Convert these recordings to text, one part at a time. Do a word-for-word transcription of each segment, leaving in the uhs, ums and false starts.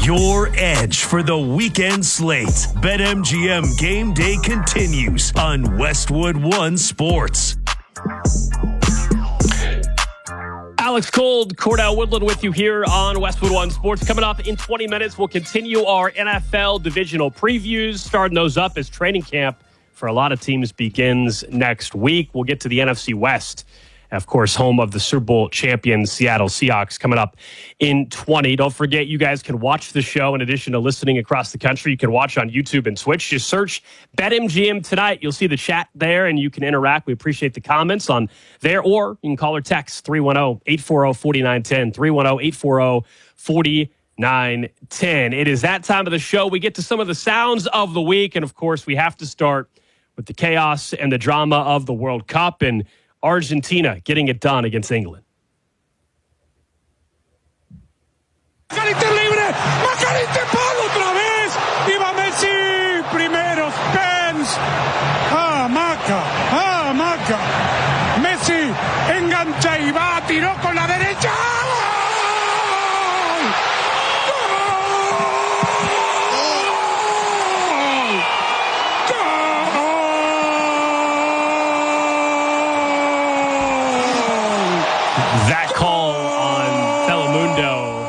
Your edge for the weekend slate. BetMGM Game Day continues on Westwood One Sports. Alex Cold, Cordell Woodland with you here on Westwood One Sports. Coming up in twenty minutes, we'll continue our N F L divisional previews, starting those up as training camp for a lot of teams begins next week. We'll get to the N F C West, of course, home of the Super Bowl champions, Seattle Seahawks, coming up in twenty. Don't forget, you guys can watch the show in addition to listening across the country. You can watch on YouTube and Twitch. Just search BetMGM tonight. You'll see the chat there, and you can interact. We appreciate the comments on there, or you can call or text three one zero, eight four zero, four nine one zero, three one zero, eight four zero, four nine one zero. It is that time of the show. We get to some of the sounds of the week, and of course, we have to start with the chaos and the drama of the World Cup and Argentina getting it done against England. Macarita libre, Macarita palo otra vez, y va Messi, primero Spence, ah Maca, ah Maca, Messi engancha y va, tiró con la derecha. That call on Telemundo,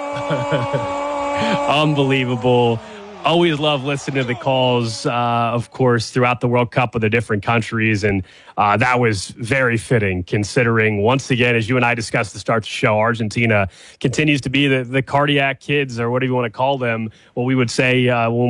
unbelievable. Always love listening to the calls, uh, of course, throughout the World Cup of the different countries. And uh, that was very fitting, considering, once again, as you and I discussed to start the show, Argentina continues to be the, the cardiac kids, or whatever you want to call them, what we would say uh, when